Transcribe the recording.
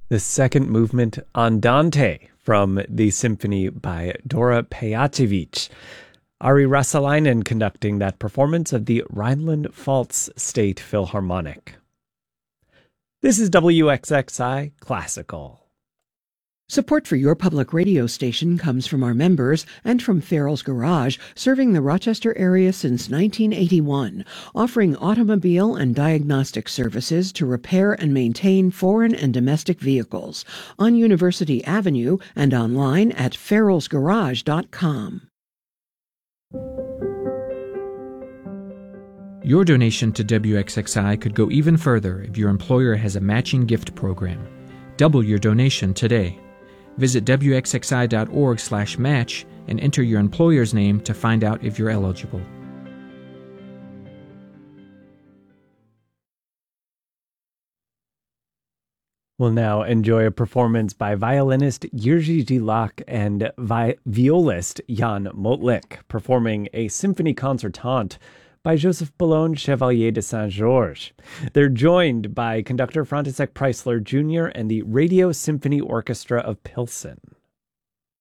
The second movement, Andante, from the symphony by Dora Pejacevic. Ari Rasalainen conducting that performance of the Rhineland-Pfalz State Philharmonic. This is WXXI Classical. Support for your public radio station comes from our members and from Farrell's Garage, serving the Rochester area since 1981, offering automobile and diagnostic services to repair and maintain foreign and domestic vehicles on University Avenue and online at farrellsgarage.com. Your donation to WXXI could go even further if your employer has a matching gift program. Double your donation today. Visit wxxi.org/match and enter your employer's name to find out if you're eligible. We'll now enjoy a performance by violinist Jiří Žilák and violist Jan Motlik, performing a symphony concertante by Joseph Boulogne Chevalier de Saint-Georges. They're joined by conductor František Preissler Jr. and the Radio Symphony Orchestra of Pilsen.